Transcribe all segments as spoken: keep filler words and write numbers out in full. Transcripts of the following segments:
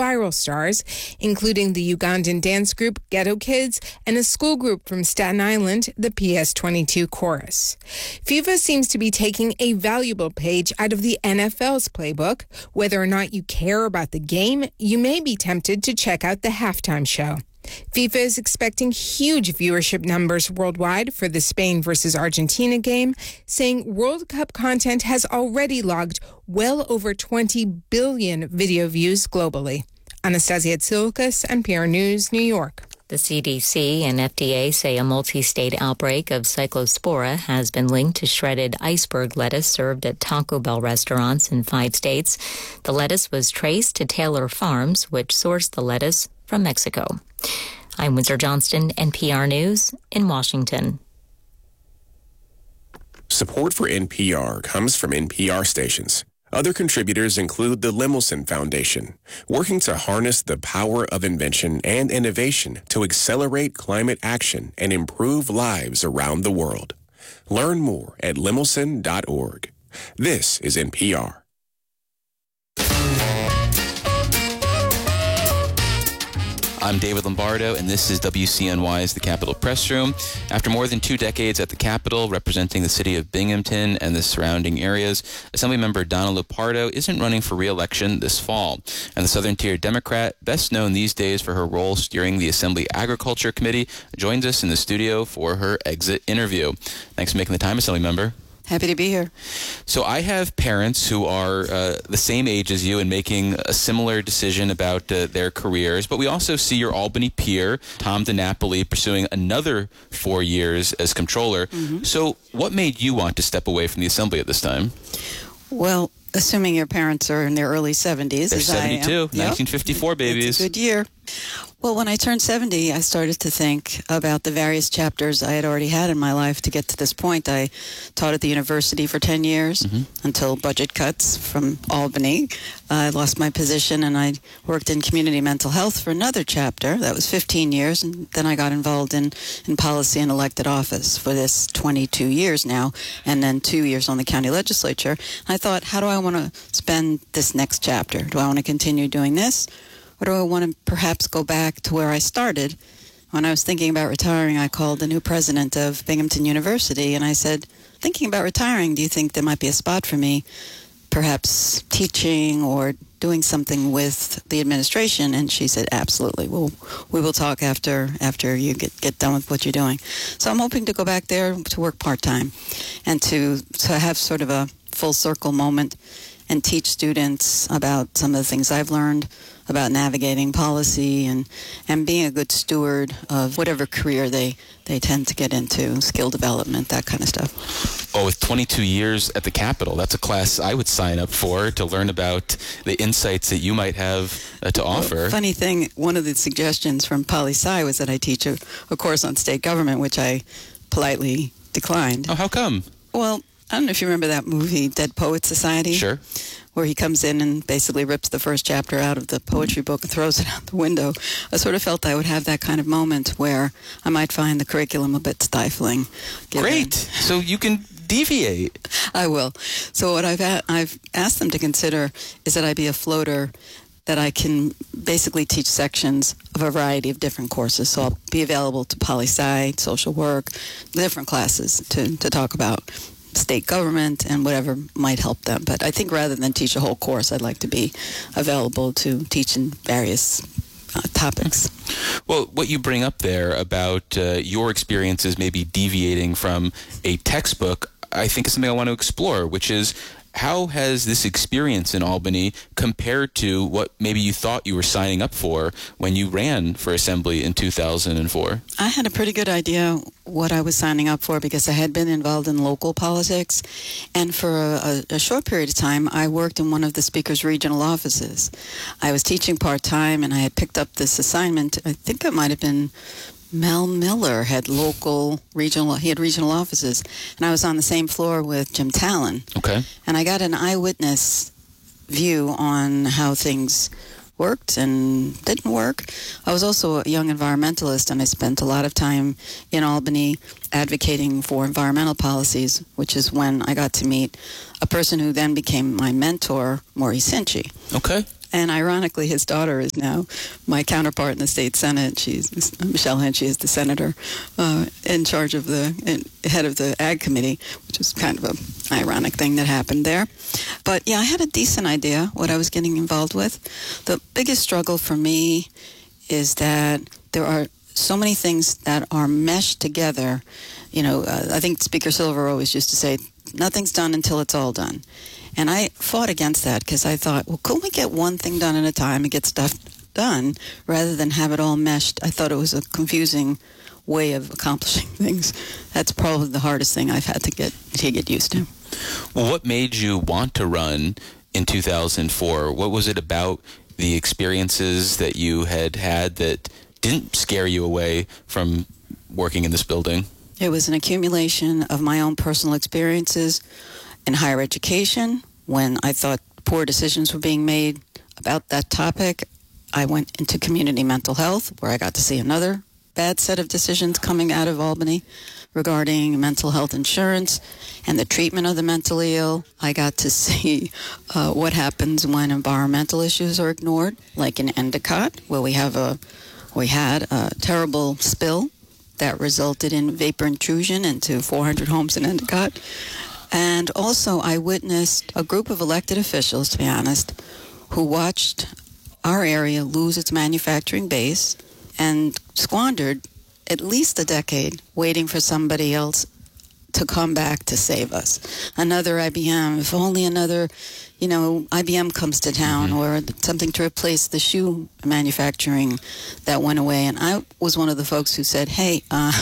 viral stars, including the Ugandan dance group Ghetto Kids and a school group from Staten Island, the P S twenty-two Chorus. FIFA seems to be taking a valuable page out of the N F L's playbook. Whether or not you care about the game, you may be tempted to check out the halftime show. FIFA is expecting huge viewership numbers worldwide for the Spain versus Argentina game, saying World Cup content has already logged well over twenty billion video views globally. Anastasia Tsilkas, N P R News, New York. The C D C and F D A say a multi-state outbreak of cyclospora has been linked to shredded iceberg lettuce served at Taco Bell restaurants in five states. The lettuce was traced to Taylor Farms, which sourced the lettuce from Mexico. I'm Windsor Johnston, N P R News in Washington. Support for N P R comes from N P R stations. Other contributors include the Lemelson Foundation, working to harness the power of invention and innovation to accelerate climate action and improve lives around the world. Learn more at lemelson dot org. This is N P R. I'm David Lombardo, and this is W C N Y's The Capitol Press Room. After more than two decades at the Capitol, representing the city of Binghamton and the surrounding areas, Assemblymember Donna Lupardo isn't running for re-election this fall. And the Southern Tier Democrat, best known these days for her role steering the Assembly Agriculture Committee, joins us in the studio for her exit interview. Thanks for making the time, Assemblymember. Happy to be here. So I have parents who are uh, the same age as you and making a similar decision about uh, their careers, but we also see your Albany peer, Tom DiNapoli, pursuing another four years as comptroller. Mm-hmm. So what made you want to step away from the Assembly at this time? Well, assuming your parents are in their early seventies, They're as seventy-two, I am. nineteen fifty-four, yep. babies. It's a good year. Well, when I turned seventy, I started to think about the various chapters I had already had in my life to get to this point. I taught at the university for ten years mm-hmm. until budget cuts from Albany. I lost my position, and I worked in community mental health for another chapter. That was fifteen years, and then I got involved in, in policy and elected office for this twenty-two years now, and then two years on the county legislature. I thought, how do I want to spend this next chapter? Do I want to continue doing this? Or do I want to perhaps go back to where I started? When I was thinking about retiring, I called the new president of Binghamton University, and I said, thinking about retiring, do you think there might be a spot for me, perhaps teaching or doing something with the administration? And she said, absolutely. We'll, we will talk after after you get, get done with what you're doing. So I'm hoping to go back there to work part-time and to, to have sort of a full circle moment and teach students about some of the things I've learned about navigating policy and, and being a good steward of whatever career they, they tend to get into, skill development, that kind of stuff. Oh, with twenty-two years at the Capitol, that's a class I would sign up for to learn about the insights that you might have uh, to offer. Well, funny thing, one of the suggestions from Poli Sci was that I teach a, a course on state government, which I politely declined. Oh, how come? Well, I don't know if you remember that movie, Dead Poets Society. Sure. Where he comes in and basically rips the first chapter out of the poetry book and throws it out the window. I sort of felt I would have that kind of moment where I might find the curriculum a bit stifling. Given. Great. So you can deviate. I will. So what I've a- I've asked them to consider is that I be a floater, that I can basically teach sections of a variety of different courses. So I'll be available to poli-sci, social work, different classes to, to talk about state government and whatever might help them. But I think rather than teach a whole course, I'd like to be available to teach in various uh, topics. Well, what you bring up there about uh, your experiences maybe deviating from a textbook, I think is something I want to explore, which is how has this experience in Albany compared to what maybe you thought you were signing up for when you ran for Assembly in two thousand four? I had a pretty good idea what I was signing up for because I had been involved in local politics. And for a, a short period of time, I worked in one of the Speaker's regional offices. I was teaching part-time, and I had picked up this assignment. I think it might have been Mel Miller had local regional, he had regional offices, and I was on the same floor with Jim Talon. Okay. And I got an eyewitness view on how things worked and didn't work. I was also a young environmentalist, and I spent a lot of time in Albany advocating for environmental policies, which is when I got to meet a person who then became my mentor, Maurice Hinchey. Okay. And ironically, his daughter is now my counterpart in the state Senate. She's Michelle Henchy is the senator uh, in charge of the in, head of the Ag Committee, which is kind of an ironic thing that happened there. But yeah, I had a decent idea what I was getting involved with. The biggest struggle for me is that there are so many things that are meshed together. You know, uh, I think Speaker Silver always used to say, nothing's done until it's all done. And I fought against that because I thought, well, couldn't we get one thing done at a time and get stuff done rather than have it all meshed? I thought it was a confusing way of accomplishing things. That's probably the hardest thing I've had to get to get used to. Well, what made you want to run in two thousand four? What was it about the experiences that you had had that didn't scare you away from working in this building? It was an accumulation of my own personal experiences in higher education. When I thought poor decisions were being made about that topic, I went into community mental health, where I got to see another bad set of decisions coming out of Albany regarding mental health insurance and the treatment of the mentally ill. I got to see uh, what happens when environmental issues are ignored, like in Endicott, where we have a we had a terrible spill that resulted in vapor intrusion into four hundred homes in Endicott. And also I witnessed a group of elected officials, to be honest, who watched our area lose its manufacturing base and squandered at least a decade waiting for somebody else to come back to save us. Another I B M, if only another, you know, I B M comes to town, mm-hmm. or something to replace the shoe manufacturing that went away. And I was one of the folks who said, hey, uh,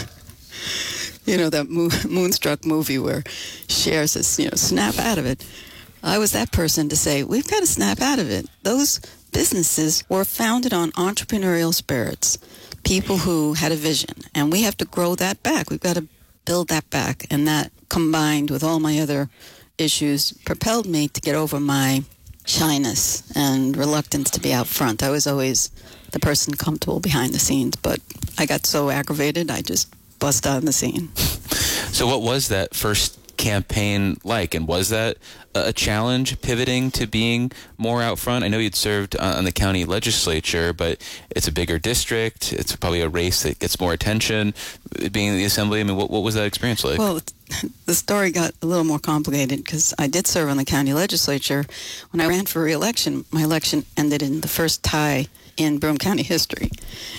you know, that mo- Moonstruck movie where Cher says, you know, snap out of it. I was that person to say, we've got to snap out of it. Those businesses were founded on entrepreneurial spirits, people who had a vision, and we have to grow that back. We've got to build that back, and that combined with all my other issues propelled me to get over my shyness and reluctance to be out front. I was always the person comfortable behind the scenes, but I got so aggravated, I just bust on the scene. So what was that first campaign like, and was that a challenge pivoting to being more out front? I know you'd served on the county legislature, but it's a bigger district. It's probably a race that gets more attention. Being in the assembly, I mean, what, what was that experience like? Well, the story got a little more complicated because I did serve on the county legislature. When I ran for re-election, my election ended in the first tie in Broome County history.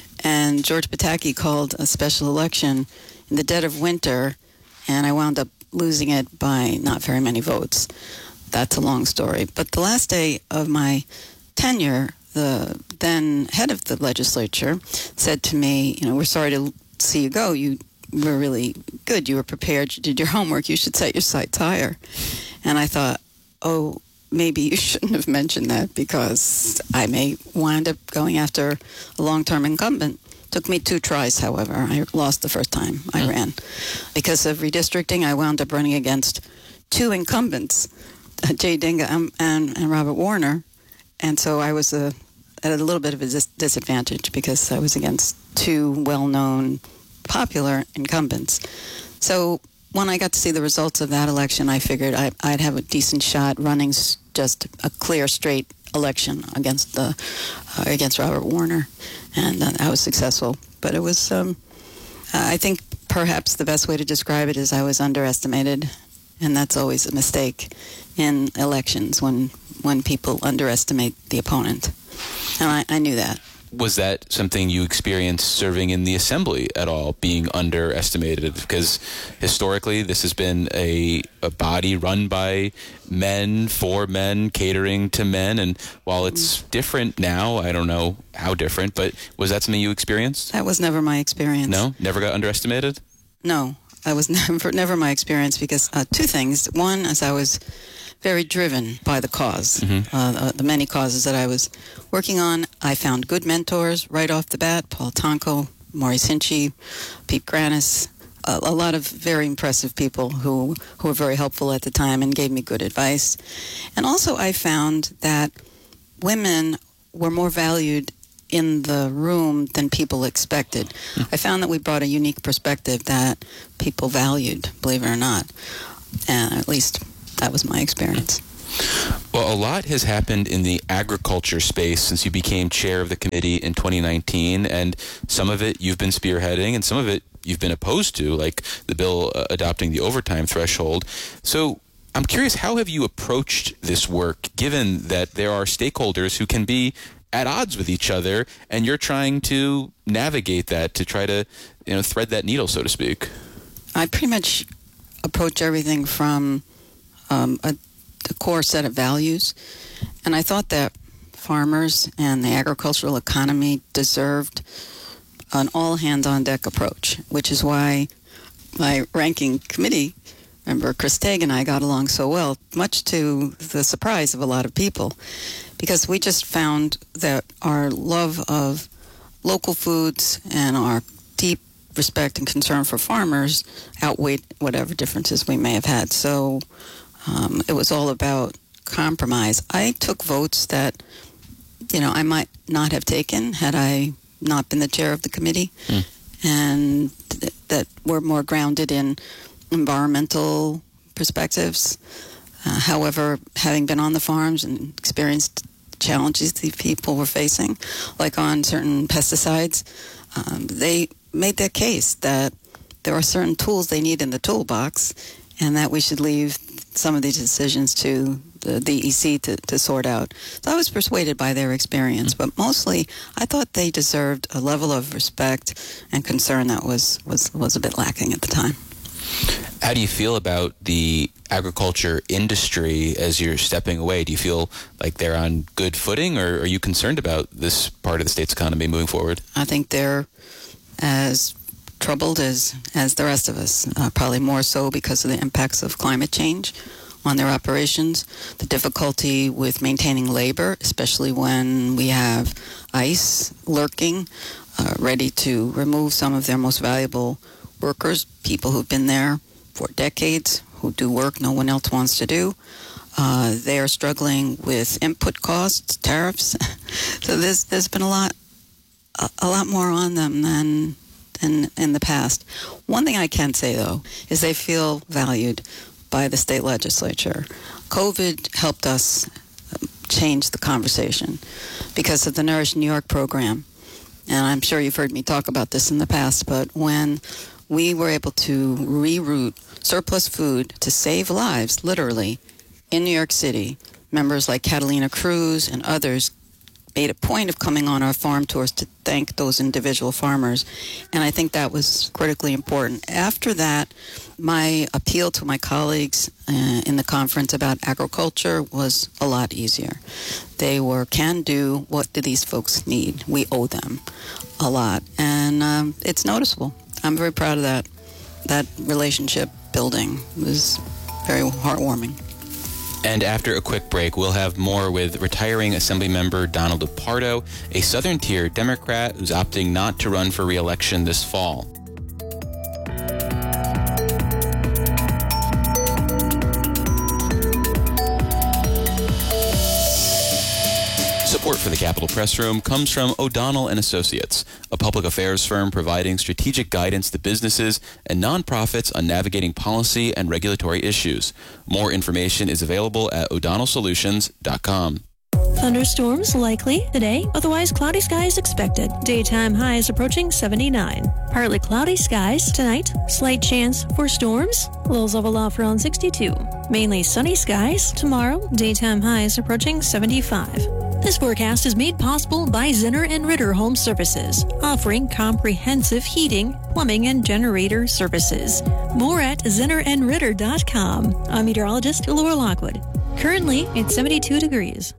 And George Pataki called a special election in the dead of winter, and I wound up losing it by not very many votes. That's a long story. But the last day of my tenure, the then head of the legislature said to me, you know, we're sorry to see you go. You were really good. You were prepared. You did your homework. You should set your sights higher. And I thought, oh, maybe you shouldn't have mentioned that because I may wind up going after a long-term incumbent. Took me two tries, however. I lost the first time I ran. Because of redistricting, I wound up running against two incumbents, uh, Jay Dinga and, and, and Robert Warner. And so I was a, at a little bit of a dis- disadvantage because I was against two well-known, popular incumbents. So when I got to see the results of that election, I figured I, I'd have a decent shot running just a clear, straight election against the uh, against Robert Warner, and uh, I was successful. But it was, um, I think, perhaps the best way to describe it is I was underestimated, and that's always a mistake in elections when when people underestimate the opponent, and I, I knew that. Was that something you experienced serving in the assembly at all, being underestimated? Because historically, this has been a, a body run by men, for men, catering to men. And while it's different now, I don't know how different, but was that something you experienced? That was never my experience. No? Never got underestimated? No, I was never, never my experience because uh, two things. One, as I was very driven by the cause, mm-hmm. uh, the many causes that I was working on. I found good mentors right off the bat, Paul Tonko, Maurice Hinchy, Pete Granis, a, a lot of very impressive people who, who were very helpful at the time and gave me good advice. And also I found that women were more valued in the room than people expected. Mm-hmm. I found that we brought a unique perspective that people valued, believe it or not, and at least that was my experience. Well, a lot has happened in the agriculture space since you became chair of the committee in twenty nineteen, and some of it you've been spearheading, and some of it you've been opposed to, like the bill uh, adopting the overtime threshold. So I'm curious, how have you approached this work, given that there are stakeholders who can be at odds with each other, and you're trying to navigate that to try to, you know, thread that needle, so to speak? I pretty much approach everything from um, a, a core set of values, and I thought that farmers and the agricultural economy deserved an all-hands-on-deck approach, which is why my ranking committee member, Chris Tague, and I got along so well, much to the surprise of a lot of people, because we just found that our love of local foods and our deep respect and concern for farmers outweighed whatever differences we may have had. So um, it was all about compromise. I took votes that, you know, I might not have taken had I not been the chair of the committee, mm. and th- that were more grounded in environmental perspectives. Uh, however, having been on the farms and experienced challenges these people were facing, like on certain pesticides, um, they made their case that there are certain tools they need in the toolbox, and that we should leave some of these decisions to the D E C to, to sort out. So I was persuaded by their experience, but mostly I thought they deserved a level of respect and concern that was, was, was a bit lacking at the time. How do you feel about the agriculture industry as you're stepping away? Do you feel like they're on good footing, or are you concerned about this part of the state's economy moving forward? I think they're as troubled as, as the rest of us, uh, probably more so because of the impacts of climate change on their operations, the difficulty with maintaining labor, especially when we have ICE lurking, uh, ready to remove some of their most valuable workers, people who've been there for decades, who do work no one else wants to do. Uh, they are struggling with input costs, tariffs. So there's there's been a lot a, a lot more on them than than in the past. One thing I can say, though, is they feel valued by the state legislature. COVID helped us change the conversation because of the Nourish New York program. And I'm sure you've heard me talk about this in the past, but when we were able to reroute surplus food to save lives, literally, in New York City, members like Catalina Cruz and others made a point of coming on our farm tours to thank those individual farmers. And I think that was critically important. After that, my appeal to my colleagues uh, in the conference about agriculture was a lot easier. They were, can do, what do these folks need? We owe them a lot. And um, it's noticeable. I'm very proud of that. That relationship building was very heartwarming. And after a quick break, we'll have more with retiring Assemblymember Donald Lupardo, a Southern Tier Democrat who's opting not to run for re-election this fall. Support for the Capitol Press Room comes from O'Donnell and Associates, a public affairs firm providing strategic guidance to businesses and nonprofits on navigating policy and regulatory issues. More information is available at o'donnell solutions dot com. Thunderstorms likely today, otherwise cloudy skies expected. Daytime highs approaching seventy-nine. Partly cloudy skies tonight, slight chance for storms. Lows level off around sixty-two. Mainly sunny skies tomorrow, daytime highs approaching seventy-five. This forecast is made possible by Zinner and Ritter Home Services, offering comprehensive heating, plumbing, and generator services. More at zinner and ritter dot com. I'm meteorologist Laura Lockwood. Currently, it's seventy-two degrees.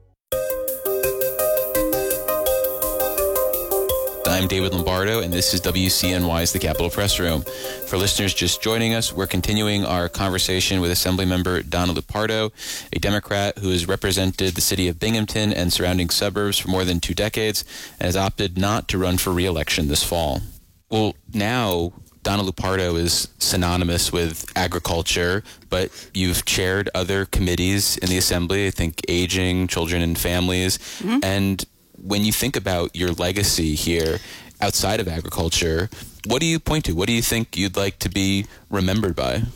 I'm David Lombardo, and this is W C N Y's The Capitol Press Room. For listeners just joining us, we're continuing our conversation with Assemblymember Donald Lupardo, a Democrat who has represented the city of Binghamton and surrounding suburbs for more than two decades and has opted not to run for re-election this fall. Well, now Donald Lupardo is synonymous with agriculture, but you've chaired other committees in the Assembly, I think aging, children and families, mm-hmm. and when you think about your legacy here outside of agriculture, what do you point to? What do you think you'd like to be remembered by?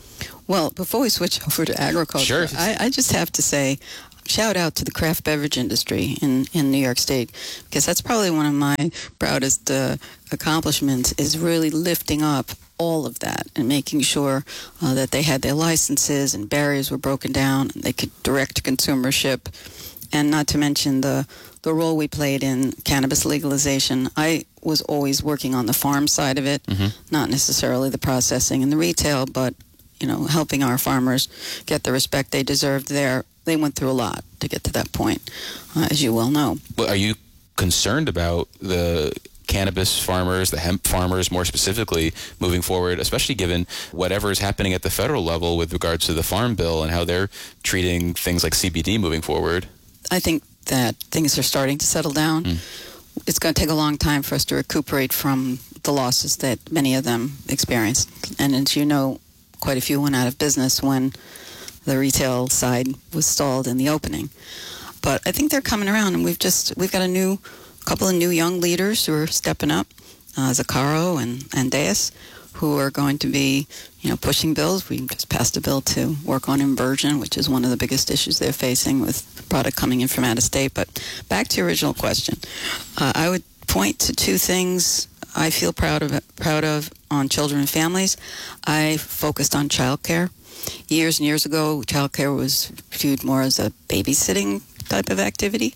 Well, before we switch over to agriculture, Sure. I, I just have to say, shout out to the craft beverage industry in, in New York State, because that's probably one of my proudest uh, accomplishments, is really lifting up all of that and making sure uh, that they had their licenses and barriers were broken down and they could direct consumership, and not to mention the the role we played in cannabis legalization. I was always working on the farm side of it, mm-hmm. not necessarily the processing and the retail, but you know, helping our farmers get the respect they deserved there. They went through a lot to get to that point, uh, as you well know. Well, are you concerned about the cannabis farmers, the hemp farmers more specifically, moving forward, especially given whatever is happening at the federal level with regards to the Farm Bill and how they're treating things like C B D moving forward? I think that things are starting to settle down. Mm. It's going to take a long time for us to recuperate from the losses that many of them experienced. And as you know, quite a few went out of business when the retail side was stalled in the opening. But I think they're coming around, and we've just we've got a new couple of new young leaders who are stepping up, uh, Zaccaro and Andeas, who are going to be, you know, pushing bills. We just passed a bill to work on inversion, which is one of the biggest issues they're facing with product coming in from out of state. But back to your original question, uh, I would point to two things I feel proud of proud of on children and families. I focused on childcare. Years and years ago, childcare was viewed more as a babysitting type of activity,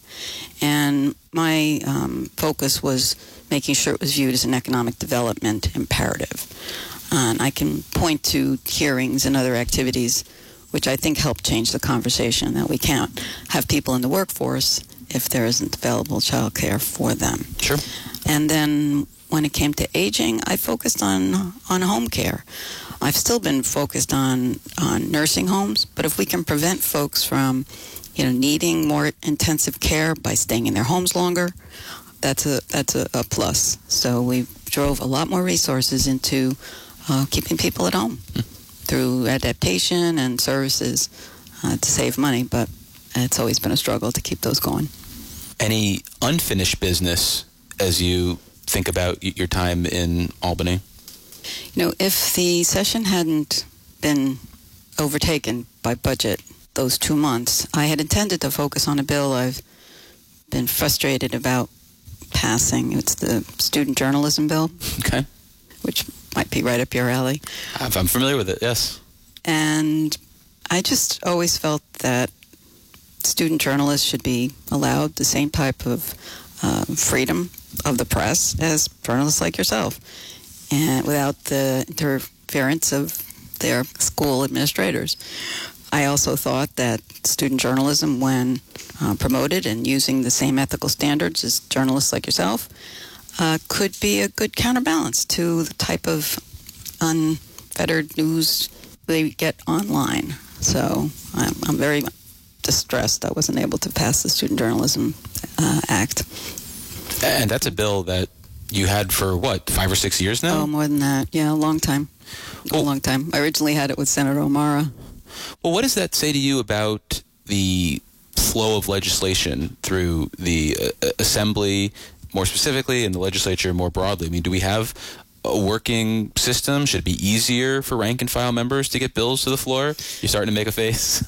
and my um, focus was making sure it was viewed as an economic development imperative. And I can point to hearings and other activities which I think helped change the conversation, that we can't have people in the workforce if there isn't available childcare for them. Sure. And then when it came to aging, I focused on on home care. I've still been focused on, on nursing homes, but if we can prevent folks from, you know, needing more intensive care by staying in their homes longer, that's a that's a, a plus. So we drove a lot more resources into uh, keeping people at home mm. through adaptation and services uh, to save money, but it's always been a struggle to keep those going. Any unfinished business as you think about your time in Albany? You know, if the session hadn't been overtaken by budget those two months, I had intended to focus on a bill I've been frustrated about passing. It's the student journalism bill. Okay. Which might be right up your alley. I'm familiar with it, yes. And I just always felt that student journalists should be allowed the same type of uh, freedom of the press as journalists like yourself, and without the interference of their school administrators. I also thought that student journalism, when uh, promoted and using the same ethical standards as journalists like yourself, uh, could be a good counterbalance to the type of unfettered news they get online. So I'm, I'm very distressed I wasn't able to pass the Student Journalism uh, Act. And that's a bill that you had for, what, five or six years now? Oh, more than that. Yeah, a long time. Well, a long time. I originally had it with Senator O'Mara. Well, what does that say to you about the flow of legislation through the uh, Assembly, more specifically, and the legislature more broadly? I mean, do we have a working system? Should it be easier for rank and file members to get bills to the floor? You're starting to make a face.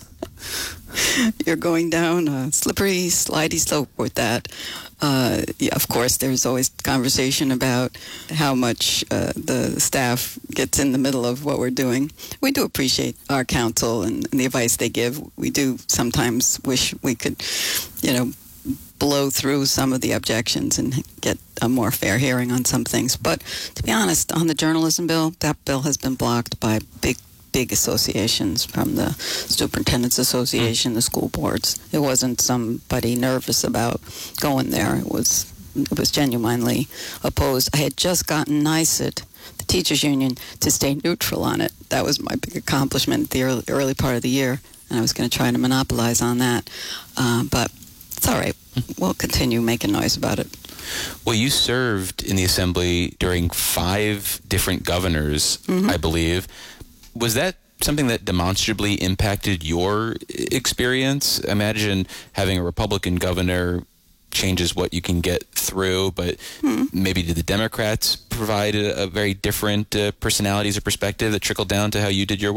You're going down a slippery, slidey slope with that. Uh, yeah, of course, there's always conversation about how much uh, the staff gets in the middle of what we're doing. We do appreciate our counsel and, and the advice they give. We do sometimes wish we could, you know, blow through some of the objections and get a more fair hearing on some things. But to be honest, on the journalism bill, that bill has been blocked by big big associations, from the Superintendent's Association, the school boards. It wasn't somebody nervous about going there. It was it was genuinely opposed. I had just gotten NYSUT, the teachers union, to stay neutral on it. That was my big accomplishment the early, early part of the year, and I was going to try to monopolize on that. Uh, but it's all right. We'll continue making noise about it. Well, you served in the Assembly during five different governors, mm-hmm. I believe. Was that something that demonstrably impacted your experience? Imagine having a Republican governor changes what you can get through, but hmm. maybe did the Democrats provide a, a very different uh, personalities or perspective that trickled down to how you did your work?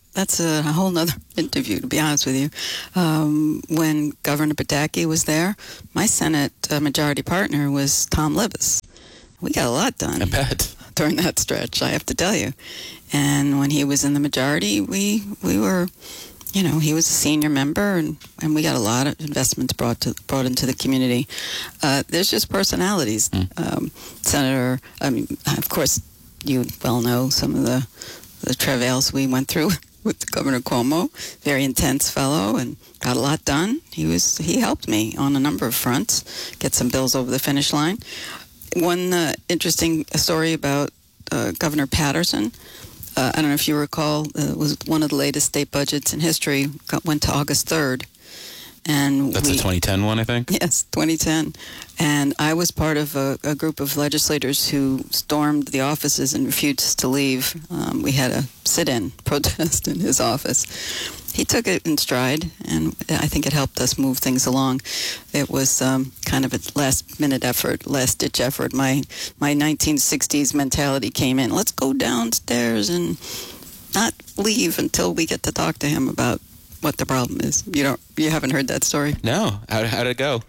that's a whole nother interview, to be honest with you. Um, when Governor Pataki was there, my Senate uh, majority partner was Tom Livis. We got a lot done. I bet. During that stretch, I have to tell you. And when he was in the majority, we we were, you know, he was a senior member, and, and we got a lot of investments brought to brought into the community. Uh, there's just personalities. Mm. Um, Senator, I mean, of course, you well know some of the, the travails we went through with Governor Cuomo. Very intense fellow, and got a lot done. He was he helped me on a number of fronts, get some bills over the finish line. One uh, interesting story about uh, Governor Patterson. Uh, I don't know if you recall, uh, it was one of the latest state budgets in history, got, went to August third. And That's we, the twenty ten one, I think? Yes, twenty ten. And I was part of a, a group of legislators who stormed the offices and refused to leave. Um, we had a sit-in protest in his office. He took it in stride, and I think it helped us move things along. It was um, kind of a last-minute effort, last-ditch effort. My my nineteen sixties mentality came in. Let's go downstairs and not leave until we get to talk to him about what the problem is. You don't, you haven't heard that story? No. How, how did it go?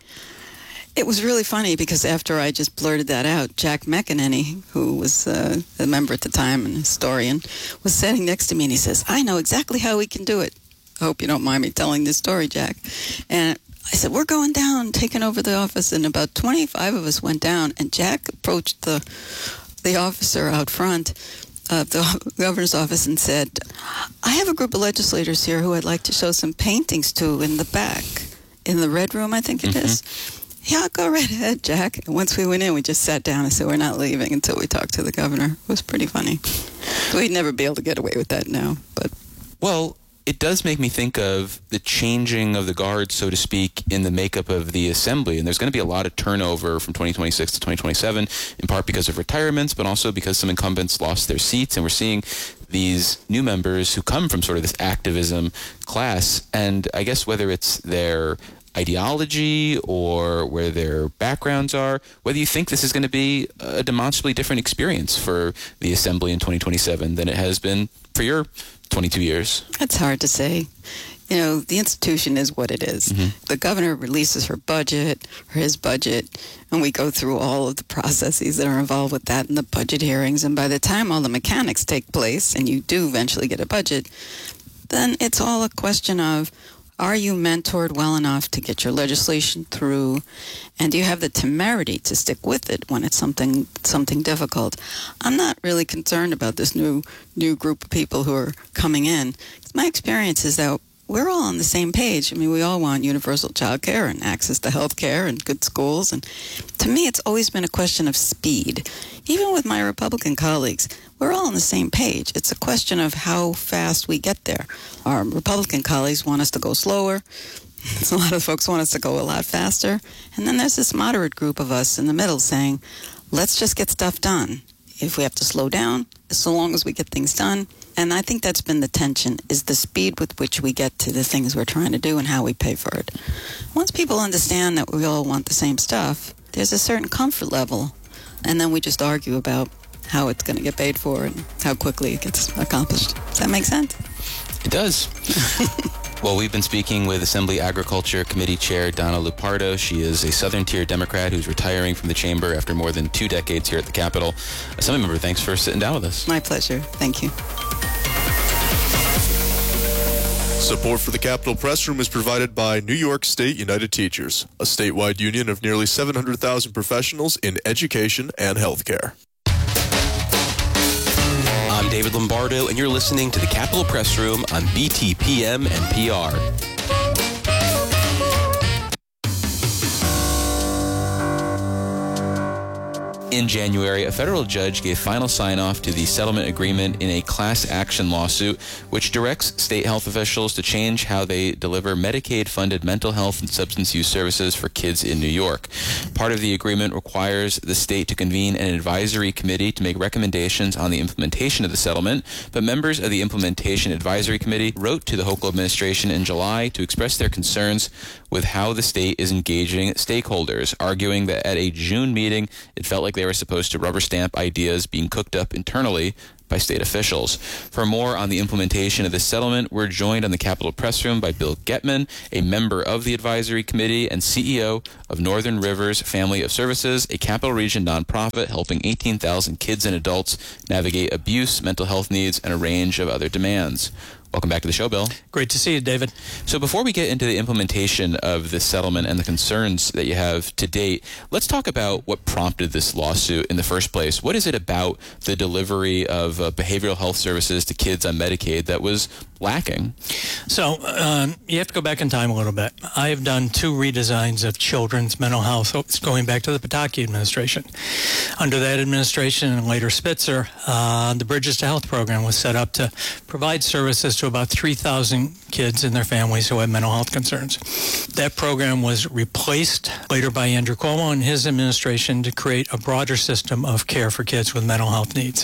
It was really funny because after I just blurted that out, Jack McEnany, who was uh, a member at the time and a historian, was sitting next to me, and he says, I know exactly how we can do it. I hope you don't mind me telling this story, Jack. And I said, we're going down, taking over the office, and about twenty-five of us went down, and Jack approached the the officer out front of the governor's office and said, I have a group of legislators here who I'd like to show some paintings to in the back, in the red room, I think it mm-hmm. is. Yeah, go right ahead, Jack. And once we went in, we just sat down and said, we're not leaving until we talk to the governor. It was pretty funny. We'd never be able to get away with that now. But well, it does make me think of the changing of the guard, so to speak, in the makeup of the assembly. And there's going to be a lot of turnover from twenty twenty-six to twenty twenty-seven, in part because of retirements, but also because some incumbents lost their seats. And we're seeing these new members who come from sort of this activism class. And I guess whether it's their ideology or where their backgrounds are, whether you think this is going to be a demonstrably different experience for the assembly in twenty twenty-seven than it has been for your twenty-two years. That's hard to say. You know, the institution is what it is. Mm-hmm. The governor releases her budget, or his budget, and we go through all of the processes that are involved with that in the budget hearings. And by the time all the mechanics take place and you do eventually get a budget, then it's all a question of, are you mentored well enough to get your legislation through, and do you have the temerity to stick with it when it's something something difficult? I'm not really concerned about this new new group of people who are coming in. My experience is that we're all on the same page. I mean, we all want universal child care and access to health care and good schools. And to me, it's always been a question of speed. Even with my Republican colleagues, we're all on the same page. It's a question of how fast we get there. Our Republican colleagues want us to go slower. A lot of folks want us to go a lot faster. And then there's this moderate group of us in the middle saying, let's just get stuff done. If we have to slow down, so long as we get things done. And I think that's been the tension, is the speed with which we get to the things we're trying to do and how we pay for it. Once people understand that we all want the same stuff, there's a certain comfort level. And then we just argue about how it's going to get paid for and how quickly it gets accomplished. Does that make sense? It does. Well, we've been speaking with Assembly Agriculture Committee Chair Donna Lupardo. She is a Southern Tier Democrat who's retiring from the chamber after more than two decades here at the Capitol. Assembly member, thanks for sitting down with us. My pleasure. Thank you. Support for the Capitol Press Room is provided by New York State United Teachers, a statewide union of nearly seven hundred thousand professionals in education and healthcare. I'm David Lombardo, and you're listening to the Capitol Press Room on B T P M and P R. In January, a federal judge gave final sign-off to the settlement agreement in a class action lawsuit, which directs state health officials to change how they deliver Medicaid-funded mental health and substance use services for kids in New York. Part of the agreement requires the state to convene an advisory committee to make recommendations on the implementation of the settlement, but members of the Implementation Advisory Committee wrote to the Hochul administration in July to express their concerns with how the state is engaging stakeholders, arguing that at a June meeting, it felt like they they were supposed to rubber stamp ideas being cooked up internally by state officials. For more on the implementation of this settlement, we're joined on the Capitol Press Room by Bill Getman, a member of the advisory committee and C E O of Northern Rivers Family of Services, a Capital Region nonprofit helping eighteen thousand kids and adults navigate abuse, mental health needs, and a range of other demands. Welcome back to the show, Bill. Great to see you, David. So before we get into the implementation of this settlement and the concerns that you have to date, let's talk about what prompted this lawsuit in the first place. What is it about the delivery of uh, behavioral health services to kids on Medicaid that was lacking? So um, you have to go back in time a little bit. I have done two redesigns of children's mental health. It's going back to the Pataki administration. Under that administration and later Spitzer, uh, the Bridges to Health program was set up to provide services to about three thousand kids and their families who had mental health concerns. That program was replaced later by Andrew Cuomo and his administration to create a broader system of care for kids with mental health needs.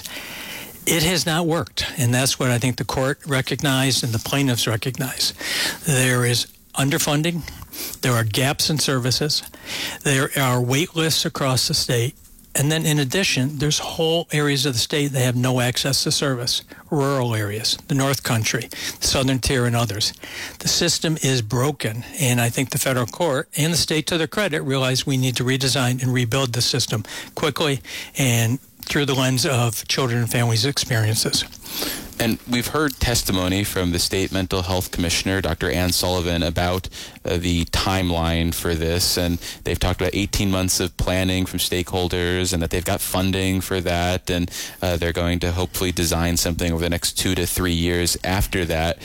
It has not worked, and that's what I think the court recognized and the plaintiffs recognize. There is underfunding, there are gaps in services, there are wait lists across the state, and then in addition, there's whole areas of the state that have no access to service, rural areas, the North Country, the Southern Tier, and others. The system is broken, and I think the federal court and the state, to their credit, realize we need to redesign and rebuild the system quickly and through the lens of children and families' experiences. And we've heard testimony from the state mental health commissioner, Doctor Ann Sullivan, about uh, the timeline for this. And they've talked about eighteen months of planning from stakeholders and that they've got funding for that. And uh, they're going to hopefully design something over the next two to three years after that.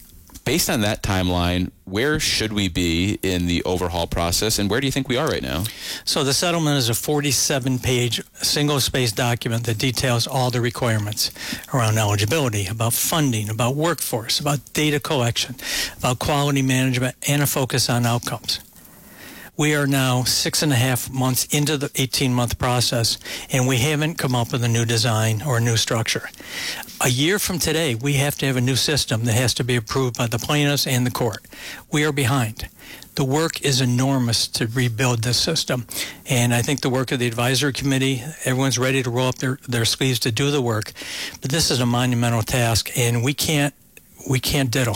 Based on that timeline, where should we be in the overhaul process, and where do you think we are right now? So the settlement is a forty-seven page single-spaced document that details all the requirements around eligibility, about funding, about workforce, about data collection, about quality management, and a focus on outcomes. We are now six and a half months into the eighteen-month process, and we haven't come up with a new design or a new structure. A year from today, we have to have a new system that has to be approved by the plaintiffs and the court. We are behind. The work is enormous to rebuild this system, and I think the work of the advisory committee, everyone's ready to roll up their, their sleeves to do the work, but this is a monumental task, and we can't, we can't diddle.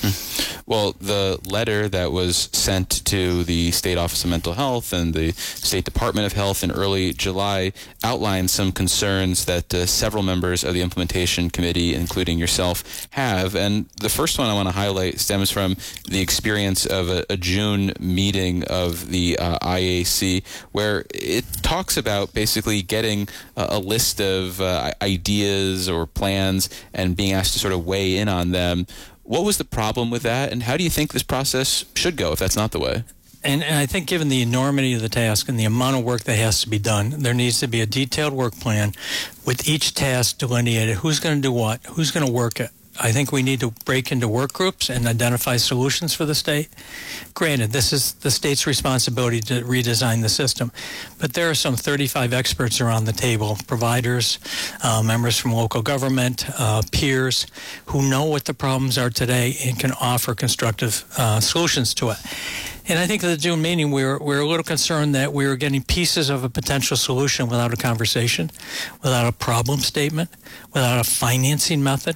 Well, the letter that was sent to the State Office of Mental Health and the State Department of Health in early July outlined some concerns that uh, several members of the implementation committee, including yourself, have. And the first one I want to highlight stems from the experience of a, a June meeting of the uh, I A C, where it talks about basically getting a, a list of uh, ideas or plans and being asked to sort of weigh in on them. What was the problem with that, and how do you think this process should go if that's not the way? And, and I think given the enormity of the task and the amount of work that has to be done, there needs to be a detailed work plan with each task delineated. Who's going to do what? Who's going to work it? I think we need to break into work groups and identify solutions for the state. Granted, this is the state's responsibility to redesign the system, but there are some thirty-five experts around the table, providers, uh, members from local government, uh, peers, who know what the problems are today and can offer constructive uh, solutions to it. And I think at the June meeting, we were, we were a little concerned that we were getting pieces of a potential solution without a conversation, without a problem statement, without a financing method.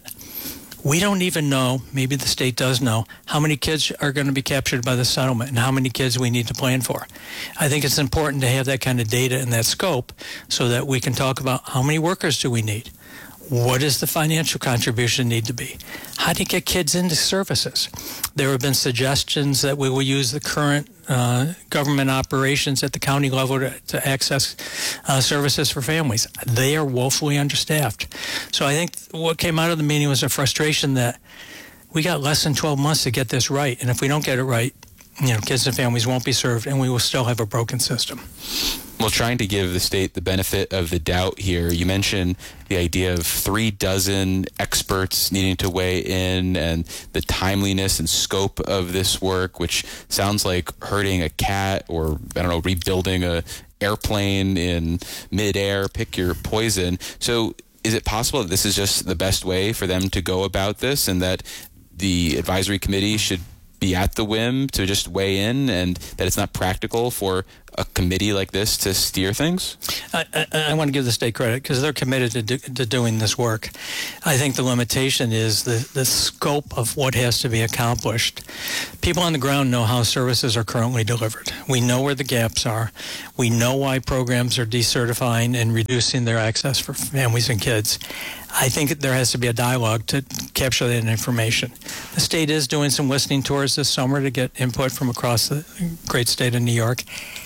We don't even know, maybe the state does know, how many kids are going to be captured by the settlement and how many kids we need to plan for. I think it's important to have that kind of data and that scope so that we can talk about how many workers do we need? What does the financial contribution need to be? How do you get kids into services? There have been suggestions that we will use the current uh, government operations at the county level to, to access uh, services for families. They are woefully understaffed. So I think what came out of the meeting was a frustration that we got less than twelve months to get this right. And if we don't get it right, you know, kids and families won't be served, and we will still have a broken system. Well, trying to give the state the benefit of the doubt here, you mentioned the idea of three dozen experts needing to weigh in and the timeliness and scope of this work, which sounds like herding a cat or, I don't know, rebuilding a airplane in midair, pick your poison. So is it possible that this is just the best way for them to go about this and that the advisory committee should be at the whim to just weigh in and that it's not practical for a committee like this to steer things? I, I, I want to give the state credit because they're committed to, do, to doing this work. I think the limitation is the, the scope of what has to be accomplished. People on the ground know how services are currently delivered. We know where the gaps are. We know why programs are decertifying and reducing their access for families and kids. I think there has to be a dialogue to capture that information. The state is doing some listening tours this summer to get input from across the great state of New York.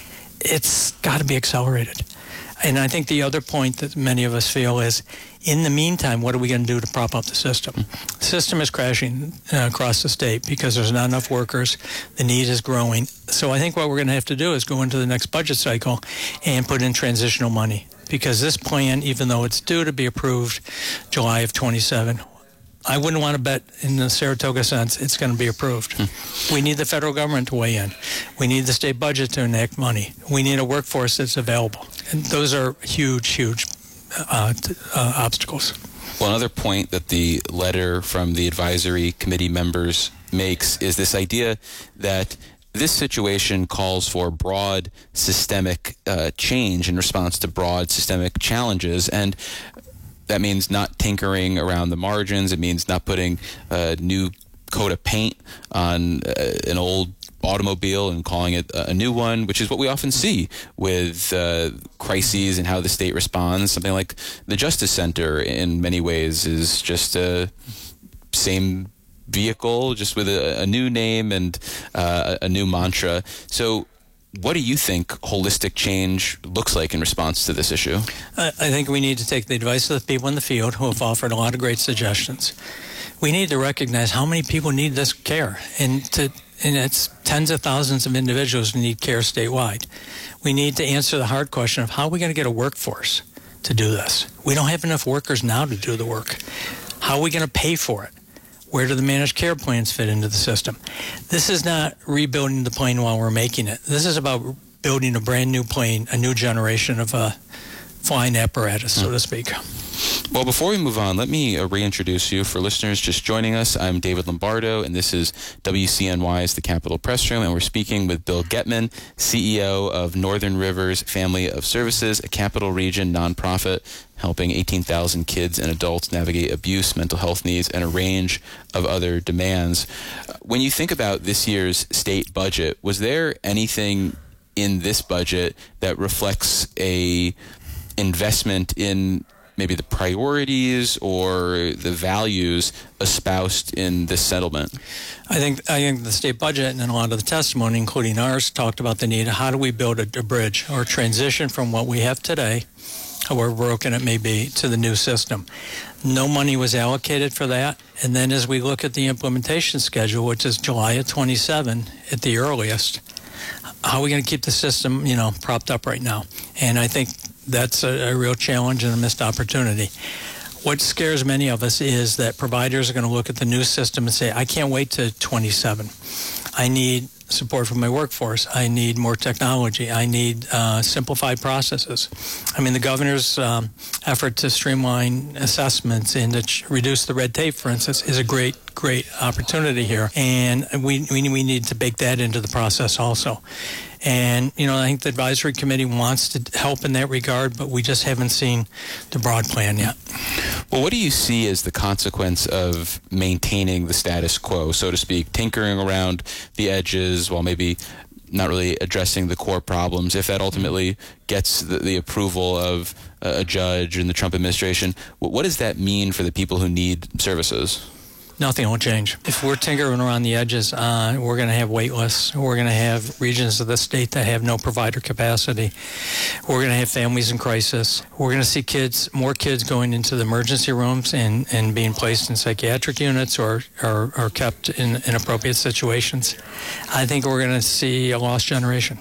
It's got to be accelerated. And I think the other point that many of us feel is, in the meantime, what are we going to do to prop up the system? The system is crashing uh, across the state because there's not enough workers. The need is growing. So I think what we're going to have to do is go into the next budget cycle and put in transitional money. Because this plan, even though it's due to be approved July of twenty-seven, I wouldn't want to bet in the Saratoga sense it's going to be approved. Hmm. We need the federal government to weigh in. We need the state budget to enact money. We need a workforce that's available. And those are huge, huge uh, uh, obstacles. Well, another point that the letter from the advisory committee members makes is this idea that this situation calls for broad systemic uh, change in response to broad systemic challenges, and that means not tinkering around the margins. It means not putting a new coat of paint on uh, an old automobile and calling it a new one, which is what we often see with uh, crises and how the state responds. Something like the Justice Center in many ways is just a same vehicle, just with a, a new name and uh, a new mantra. So what do you think holistic change looks like in response to this issue? I, I think we need to take the advice of the people in the field who have offered a lot of great suggestions. We need to recognize how many people need this care, and to and it's tens of thousands of individuals who need care statewide. We need to answer the hard question of how are we going to get a workforce to do this? We don't have enough workers now to do the work. How are we going to pay for it? Where do the managed care plans fit into the system? This is not rebuilding the plane while we're making it. This is about building a brand new plane, a new generation of a flying apparatus, so to speak. Well, before we move on, let me uh, reintroduce you. For listeners just joining us, I'm David Lombardo, and this is W C N Y's The Capitol Press Room, and we're speaking with Bill Getman, C E O of Northern Rivers Family of Services, a Capital Region nonprofit helping eighteen thousand kids and adults navigate abuse, mental health needs, and a range of other demands. When you think about this year's state budget, was there anything in this budget that reflects a investment in maybe the priorities or the values espoused in this settlement? I think I think the state budget and a lot of the testimony, including ours, talked about the need of how do we build a, a bridge or transition from what we have today, however broken it may be, to the new system. No money was allocated for that. And then as we look at the implementation schedule, which is July of twenty-seven at the earliest, how are we going to keep the system, you know, propped up right now? And I think that's a, a real challenge and a missed opportunity. What scares many of us is that providers are going to look at the new system and say, I can't wait to twenty-seven. I need support from my workforce. I need more technology. I need uh, simplified processes. I mean, the governor's um, effort to streamline assessments and to ch- reduce the red tape, for instance, is a great, great opportunity here. And we, we we need to bake that into the process also. And, you know, I think the advisory committee wants to help in that regard, but we just haven't seen the broad plan yet. Well, what do you see as the consequence of maintaining the status quo, so to speak, tinkering around the edges while maybe not really addressing the core problems? If that ultimately gets the, the approval of a judge in the Trump administration, what does that mean for the people who need services? Nothing will change. If we're tinkering around the edges, uh, we're going to have wait lists. We're going to have regions of the state that have no provider capacity. We're going to have families in crisis. We're going to see kids, more kids going into the emergency rooms and, and being placed in psychiatric units or, or, or kept in inappropriate situations. I think we're going to see a lost generation.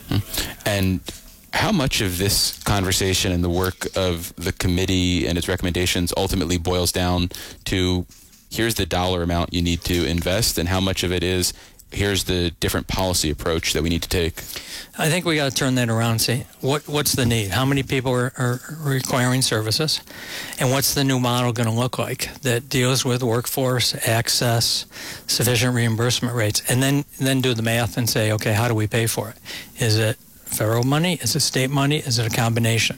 And how much of this conversation and the work of the committee and its recommendations ultimately boils down to here's the dollar amount you need to invest, and how much of it is here's the different policy approach that we need to take? I think we got to turn that around and say, what, what's the need? How many people are, are requiring services? And what's the new model going to look like that deals with workforce, access, sufficient reimbursement rates? And then, then do the math and say, okay, how do we pay for it? Is it federal money? Is it state money? Is it a combination?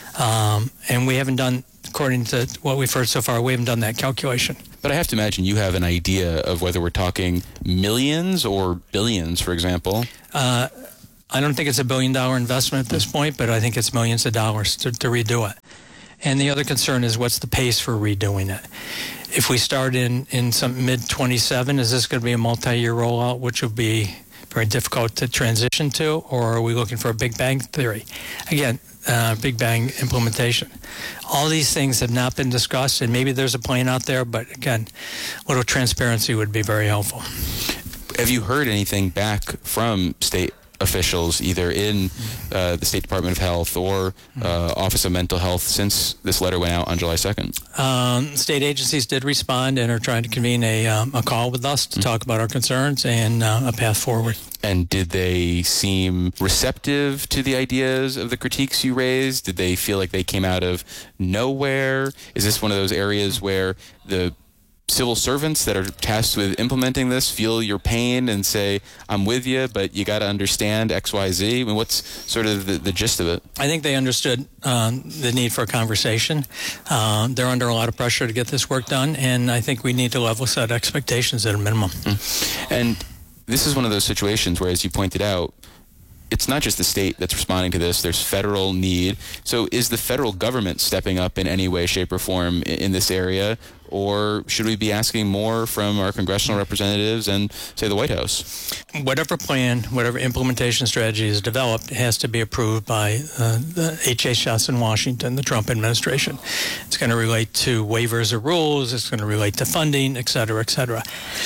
Um, and we haven't done, according to what we've heard so far, we haven't done that calculation. But I have to imagine you have an idea of whether we're talking millions or billions, for example. Uh, I don't think it's a billion dollar investment at this point, but I think it's millions of dollars to, to redo it. And the other concern is what's the pace for redoing it? If we start in, in some mid twenty-seven, is this going to be a multi-year rollout, which will be very difficult to transition to, or are we looking for a Big Bang theory? Again, uh, Big Bang implementation. All these things have not been discussed, and maybe there's a plan out there, but again, a little transparency would be very helpful. Have you heard anything back from state officials, either in uh, the State Department of Health or uh, Office of Mental Health, since this letter went out on July second? Um, state agencies did respond and are trying to convene a, um, a call with us to mm-hmm. talk about our concerns and uh, a path forward. And did they seem receptive to the ideas of the critiques you raised? Did they feel like they came out of nowhere? Is this one of those areas where the civil servants that are tasked with implementing this feel your pain and say, I'm with you, but you got to understand X, Y, Z? I mean, what's sort of the, the gist of it? I think they understood um, the need for a conversation. Uh, they're under a lot of pressure to get this work done, and I think we need to level set expectations at a minimum. Mm. And this is one of those situations where, as you pointed out, it's not just the state that's responding to this. There's federal need. So is the federal government stepping up in any way, shape, or form in this area? Or should we be asking more from our congressional representatives and, say, the White House? Whatever plan, whatever implementation strategy is developed has to be approved by uh, the H H S in Washington, the Trump administration. It's going to relate to waivers of rules. It's going to relate to funding, et cetera, et cetera.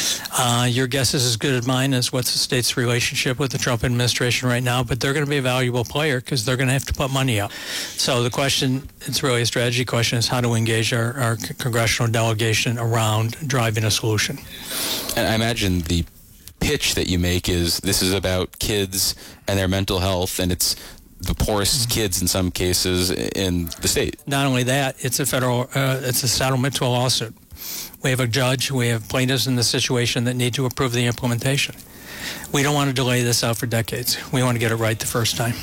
Uh, your guess is as good as mine as what's the state's relationship with the Trump administration right now, but they're going to be a valuable player because they're going to have to put money up. So the question, it's really a strategy question, is how do we engage our, our congressional delegates around driving a solution. And I imagine the pitch that you make is this is about kids and their mental health, and it's the poorest kids in some cases in the state. Not only that, it's a federal, uh, it's a settlement to a lawsuit. We have a judge, we have plaintiffs in the situation that need to approve the implementation. We don't want to delay this out for decades. We want to get it right the first time.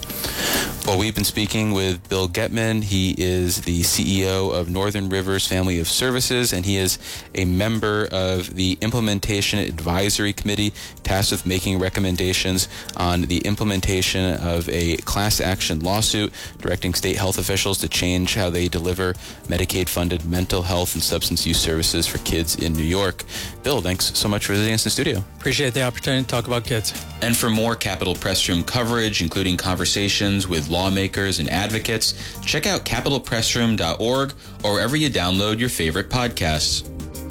Well, we've been speaking with Bill Getman. He is the C E O of Northern Rivers Family of Services, and he is a member of the Implementation Advisory Committee tasked with making recommendations on the implementation of a class action lawsuit directing state health officials to change how they deliver Medicaid-funded mental health and substance use services for kids in New York. Bill, thanks so much for visiting us in the studio. Appreciate the opportunity to talk about kids. And for more Capitol Press Room coverage, including conversations with lawmakers and advocates, check out capitol press room dot org or wherever you download your favorite podcasts.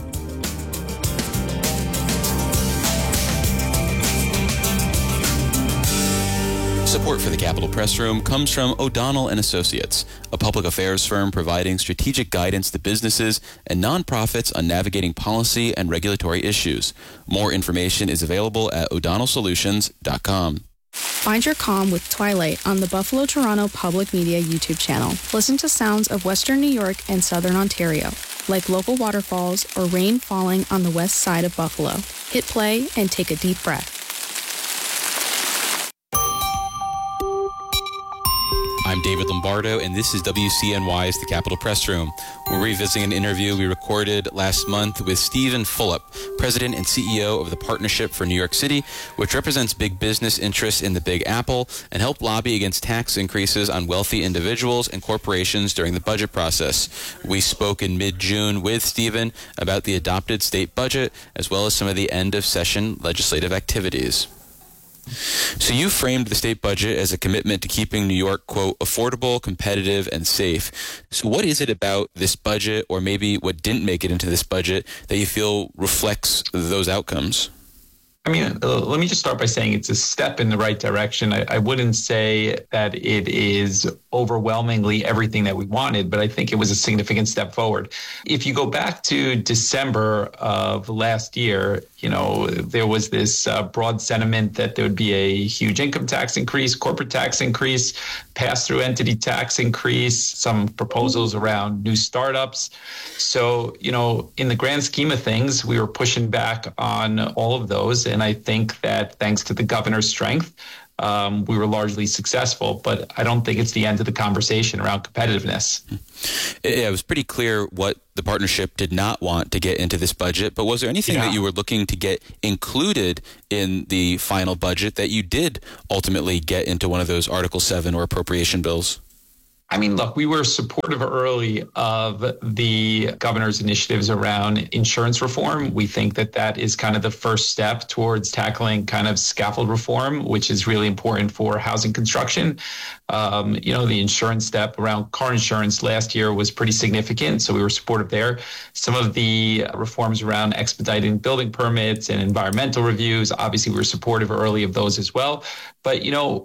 Support for the Capitol Press Room comes from O'Donnell and Associates, a public affairs firm providing strategic guidance to businesses and nonprofits on navigating policy and regulatory issues. More information is available at o'donnell solutions dot com. Find your calm with Twilight on the Buffalo Toronto Public Media YouTube channel. Listen to sounds of Western New York and Southern Ontario, like local waterfalls or rain falling on the west side of Buffalo. Hit play and take a deep breath. I'm David Lombardo, and this is W C N Y's The Capitol Press Room. We're revisiting an interview we recorded last month with Stephen Fulop, President and C E O of the Partnership for New York City, which represents big business interests in the Big Apple and helped lobby against tax increases on wealthy individuals and corporations during the budget process. We spoke in mid-June with Stephen about the adopted state budget, as well as some of the end-of-session legislative activities. So you framed the state budget as a commitment to keeping New York, quote, affordable, competitive, and safe. So what is it about this budget, or maybe what didn't make it into this budget, that you feel reflects those outcomes? I mean, uh, let me just start by saying it's a step in the right direction. I, I wouldn't say that it is overwhelmingly everything that we wanted, but I think it was a significant step forward. If you go back to December of last year, you know, there was this uh, broad sentiment that there would be a huge income tax increase, corporate tax increase, pass-through entity tax increase, some proposals around new startups. So, you know, in the grand scheme of things, we were pushing back on all of those. And I think that thanks to the governor's strength, um, we were largely successful. But I don't think it's the end of the conversation around competitiveness. It, it was pretty clear what the partnership did not want to get into this budget, but was there anything Yeah. that you were looking to get included in the final budget that you did ultimately get into one of those Article seven or appropriation bills? I mean, look, we were supportive early of the governor's initiatives around insurance reform. We think that that is kind of the first step towards tackling kind of scaffold reform, which is really important for housing construction. Um, you know, the insurance step around car insurance last year was pretty significant, so we were supportive there. Some of the reforms around expediting building permits and environmental reviews, obviously we were supportive early of those as well. But, you know,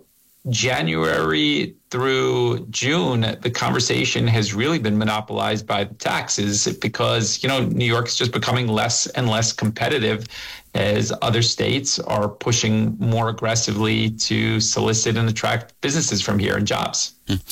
January through June, the conversation has really been monopolized by the taxes because, you know, New York is just becoming less and less competitive as other states are pushing more aggressively to solicit and attract businesses from here and jobs.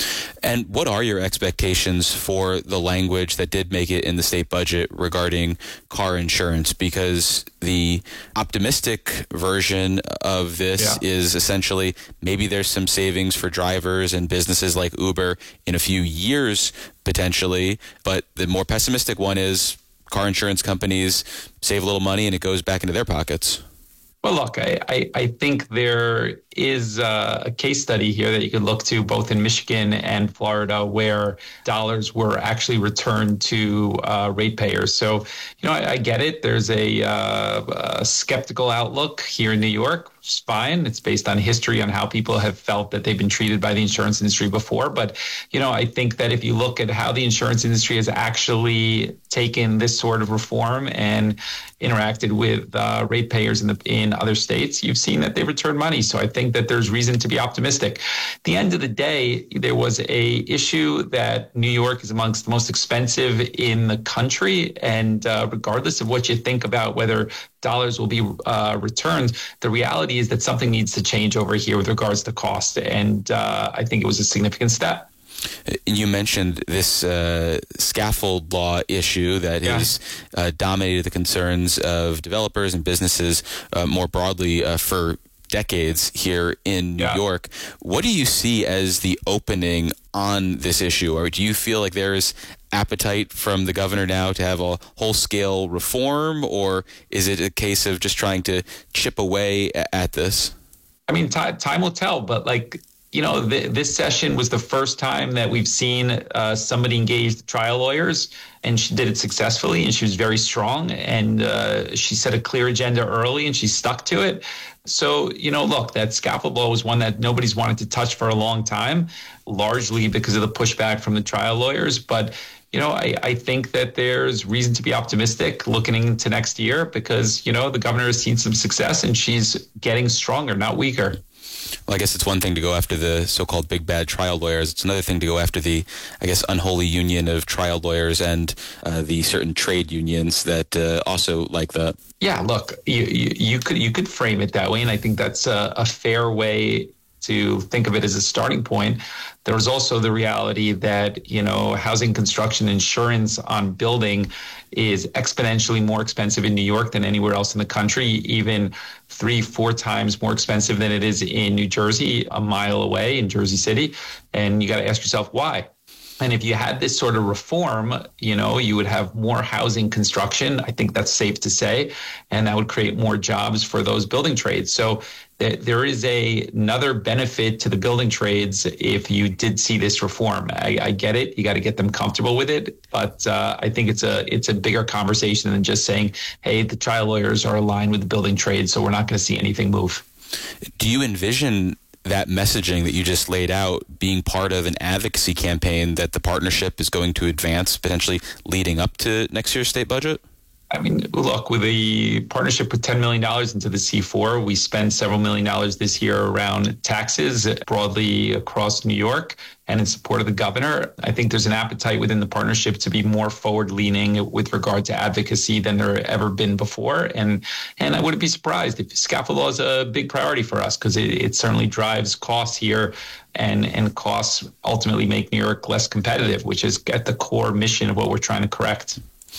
And what are your expectations for the language that did make it in the state budget regarding car insurance? Because the optimistic version of this Yeah. is essentially maybe there's some savings for drivers and businesses like Uber in a few years potentially, but the more pessimistic one is car insurance companies save a little money and it goes back into their pockets. Well, look, I, I, I think there is a case study here that you could look to both in Michigan and Florida where dollars were actually returned to uh, ratepayers. So, you know, I, I get it. There's a, uh, a skeptical outlook here in New York. It's fine. It's based on history on how people have felt that they've been treated by the insurance industry before. But, you know, I think that if you look at how the insurance industry has actually taken this sort of reform and interacted with uh, ratepayers in the in other states, you've seen that they return money. So I think that there's reason to be optimistic. At the end of the day, there was a issue that New York is amongst the most expensive in the country. And uh, regardless of what you think about whether dollars will be uh, returned, the reality is that something needs to change over here with regards to cost. And uh, I think it was a significant step. You mentioned this uh, scaffold law issue that Yeah. has uh, dominated the concerns of developers and businesses uh, more broadly uh, for decades here in New Yeah. York. What do you see as the opening on this issue? Or do you feel like there is appetite from the governor now to have a whole-scale reform? Or is it a case of just trying to chip away at this? I mean, t- time will tell, but like, you know, th- this session was the first time that we've seen uh, somebody engage the trial lawyers, and she did it successfully, and she was very strong, and uh, she set a clear agenda early, and she stuck to it. So, you know, look, that scaffold law was one that nobody's wanted to touch for a long time, largely because of the pushback from the trial lawyers. But, you know, I, I think that there's reason to be optimistic looking into next year because, you know, the governor has seen some success and she's getting stronger, not weaker. Well, I guess it's one thing to go after the so-called big bad trial lawyers. It's another thing to go after the, I guess, unholy union of trial lawyers and uh, the certain trade unions that uh, also like that. Yeah, look, you, you, you could you could frame it that way, and I think that's a, a fair way to think of it as a starting point. There was also the reality that, you know, housing construction insurance on building is exponentially more expensive in New York than anywhere else in the country, even three, four times more expensive than it is in New Jersey, a mile away in Jersey City. And you got to ask yourself why. And if you had this sort of reform, you know, you would have more housing construction. I think that's safe to say. And that would create more jobs for those building trades. So th- there is a, another benefit to the building trades if you did see this reform. I, I get it. You got to get them comfortable with it. But uh, I think it's a it's a bigger conversation than just saying, hey, the trial lawyers are aligned with the building trades, so we're not going to see anything move. Do you envision that messaging that you just laid out being part of an advocacy campaign that the partnership is going to advance, potentially leading up to next year's state budget? I mean, look, with the partnership with ten million dollars into the C four, we spent several million dollars this year around taxes broadly across New York and in support of the governor. I think there's an appetite within the partnership to be more forward-leaning with regard to advocacy than there ever been before. And and I wouldn't be surprised if scaffold law is a big priority for us because it, it certainly drives costs here, and, and costs ultimately make New York less competitive, which is at the core mission of what we're trying to correct.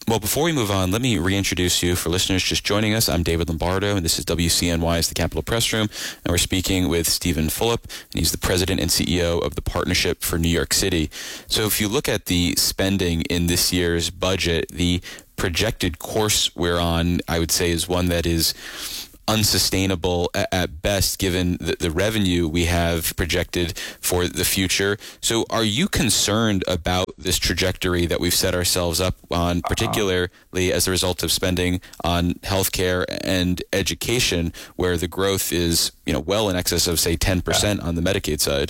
Well, before we move on, let me reintroduce you for listeners just joining us. I'm David Lombardo, and this is W C N Y's The Capitol Press Room, and we're speaking with Stephen Fulop, and he's the president and C E O of the Partnership for New York City. So if you look at the spending in this year's budget, the projected course we're on, I would say, is one that is unsustainable at best, given the, the revenue we have projected for the future. So are you concerned about this trajectory that we've set ourselves up on, particularly as a result of spending on healthcare and education, where the growth is, you know, well in excess of, say, ten percent on the Medicaid side?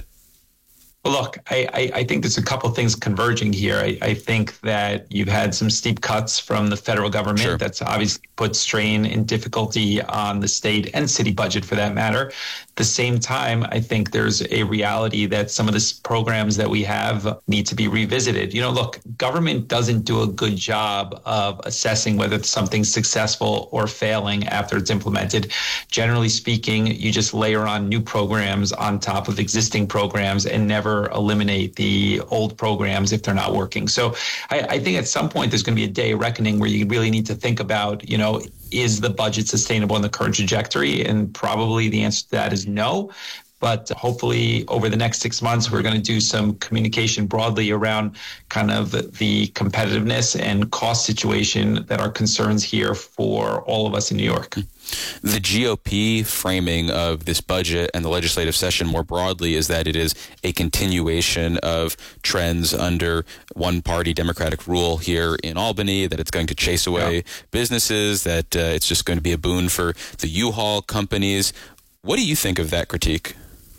Well, look, I, I, I think there's a couple of things converging here. I, I think that you've had some steep cuts from the federal government. Sure. That's obviously put strain and difficulty on the state and city budget, for that matter. At the same time, I think there's a reality that some of the programs that we have need to be revisited. You know, look, government doesn't do a good job of assessing whether something's successful or failing after it's implemented. Generally speaking, you just layer on new programs on top of existing programs and never eliminate the old programs if they're not working. So I, I think at some point there's going to be a day of reckoning where you really need to think about, you know, is the budget sustainable in the current trajectory? And probably the answer to that is no. But hopefully over the next six months, we're going to do some communication broadly around kind of the competitiveness and cost situation that are concerns here for all of us in New York. The G O P framing of this budget and the legislative session more broadly is that it is a continuation of trends under one-party Democratic rule here in Albany, that it's going to chase away yeah. businesses, that uh, it's just going to be a boon for the U-Haul companies. What do you think of that critique?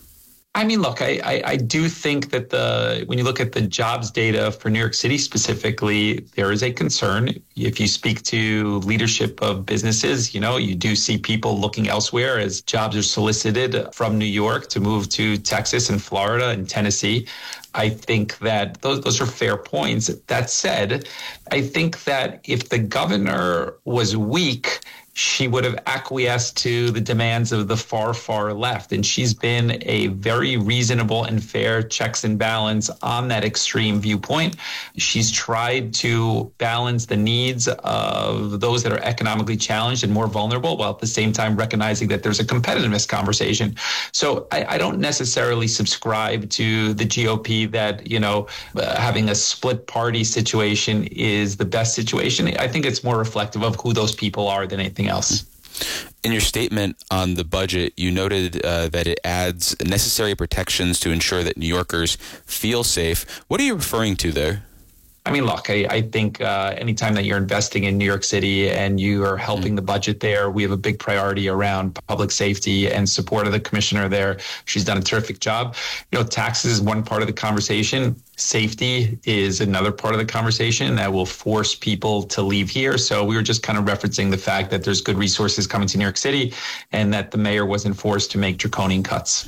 I mean, look, I, I, I do think that the when you look at the jobs data for New York City specifically, there is a concern. If you speak to leadership of businesses, you know, you do see people looking elsewhere as jobs are solicited from New York to move to Texas and Florida and Tennessee. I think that those those are fair points. That said, I think that if the governor was weak, she would have acquiesced to the demands of the far, far left. And she's been a very reasonable and fair checks and balance on that extreme viewpoint. She's tried to balance the needs of those that are economically challenged and more vulnerable, while at the same time recognizing that there's a competitiveness conversation. So I, I don't necessarily subscribe to the G O P that, you know, uh, having a split party situation is the best situation. I think it's more reflective of who those people are than anything else. In your statement on the budget, you noted uh, that it adds necessary protections to ensure that New Yorkers feel safe. What are you referring to there? I mean, look, I, I think uh, anytime that you're investing in New York City and you are helping mm. the budget there, we have a big priority around public safety and support of the commissioner there. She's done a terrific job. You know, taxes is one part of the conversation. Safety is another part of the conversation that will force people to leave here. So we were just kind of referencing the fact that there's good resources coming to New York City and that the mayor wasn't forced to make draconian cuts.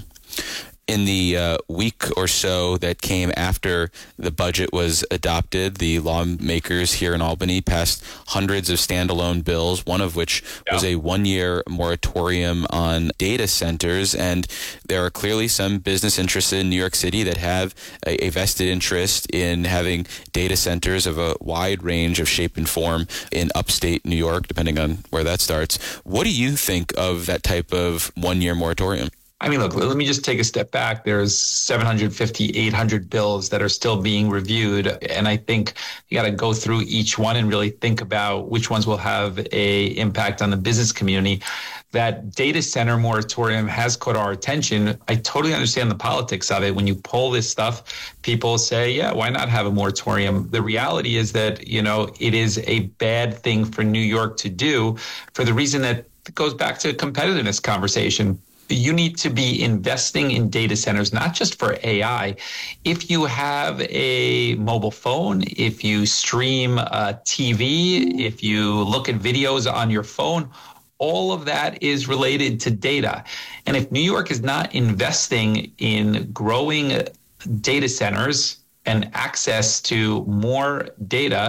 In the uh, week or so that came after the budget was adopted, the lawmakers here in Albany passed hundreds of standalone bills, one of which yeah. was a one-year moratorium on data centers. And there are clearly some business interests in New York City that have a, a vested interest in having data centers of a wide range of shape and form in upstate New York, depending on where that starts. What do you think of that type of one-year moratorium? I mean, look, let me just take a step back. There's seven hundred fifty, eight hundred bills that are still being reviewed. And I think you got to go through each one and really think about which ones will have a impact on the business community. That data center moratorium has caught our attention. I totally understand the politics of it. When you pull this stuff, people say, yeah, why not have a moratorium? The reality is that, you know, it is a bad thing for New York to do for the reason that it goes back to a competitiveness conversation. You need to be investing in data centers, not just for A I. If you have a mobile phone, if you stream uh, T V, if you look at videos on your phone, all of that is related to data. And if New York is not investing in growing data centers and access to more data,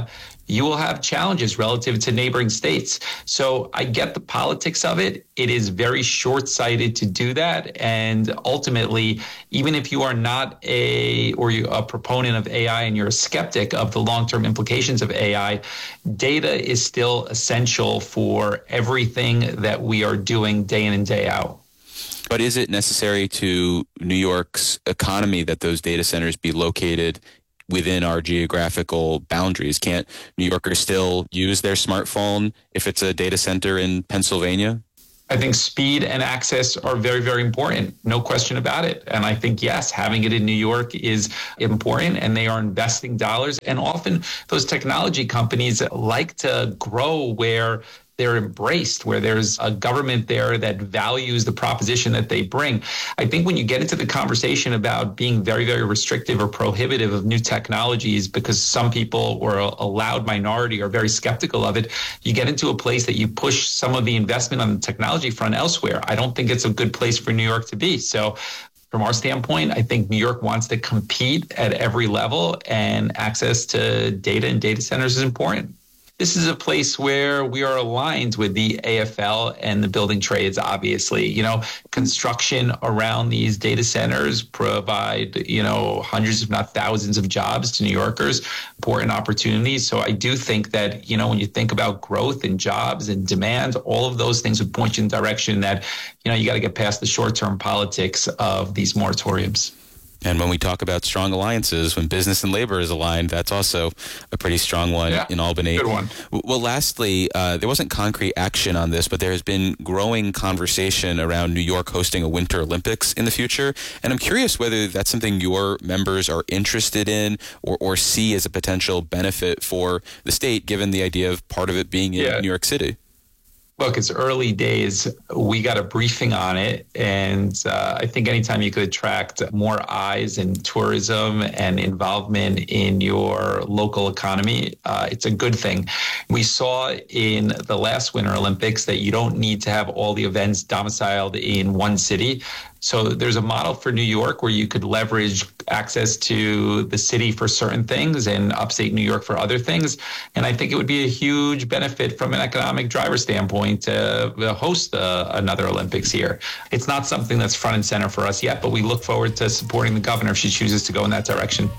you will have challenges relative to neighboring states. So I get the politics of it. It is very short-sighted to do that. And ultimately, even if you are not a or you a proponent of A I and you're a skeptic of the long-term implications of A I, data is still essential for everything that we are doing day in and day out. But is it necessary to New York's economy that those data centers be located within our geographical boundaries? Can't New Yorkers still use their smartphone if it's a data center in Pennsylvania? I think speed and access are very, very important. No question about it. And I think, yes, having it in New York is important, and they are investing dollars. And often those technology companies like to grow where they're embraced, where there's a government there that values the proposition that they bring. I think when you get into the conversation about being very, very restrictive or prohibitive of new technologies because some people or a loud minority are very skeptical of it, you get into a place that you push some of the investment on the technology front elsewhere. I don't think it's a good place for New York to be. So from our standpoint, I think New York wants to compete at every level, and access to data and data centers is important. This is a place where we are aligned with the A F L and the building trades, obviously. You know, construction around these data centers provide, you know, hundreds, if not thousands of jobs to New Yorkers, important opportunities. So I do think that, you know, when you think about growth and jobs and demand, all of those things would point you in the direction that, you know, you got to get past the short-term politics of these moratoriums. And when we talk about strong alliances, when business and labor is aligned, that's also a pretty strong one yeah, in Albany. Good one. Well, lastly, uh, there wasn't concrete action on this, but there has been growing conversation around New York hosting a Winter Olympics in the future. And I'm curious whether that's something your members are interested in or, or see as a potential benefit for the state, given the idea of part of it being in yeah. New York City. Look, it's early days. We got a briefing on it. And uh, I think anytime you could attract more eyes and tourism and involvement in your local economy, uh, it's a good thing. We saw in the last Winter Olympics that you don't need to have all the events domiciled in one city. So there's a model for New York where you could leverage access to the city for certain things and upstate New York for other things. And I think it would be a huge benefit from an economic driver standpoint to host uh, another Olympics here. It's not something that's front and center for us yet, but we look forward to supporting the governor if she chooses to go in that direction.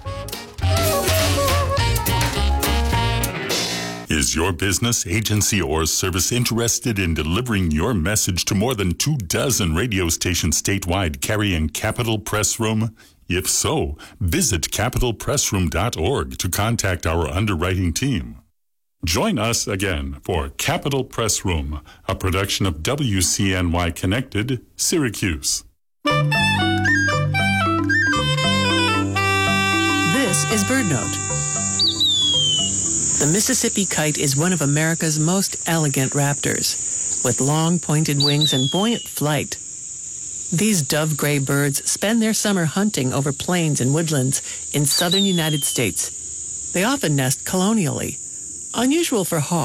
Is your business, agency, or service interested in delivering your message to more than two dozen radio stations statewide carrying Capital Press Room? If so, visit capital press room dot org to contact our underwriting team. Join us again for Capital Press Room, a production of W C N Y Connected, Syracuse. This is BirdNote. The Mississippi kite is one of America's most elegant raptors, with long pointed wings and buoyant flight. These dove-gray birds spend their summer hunting over plains and woodlands in southern United States. They often nest colonially, unusual for hawks.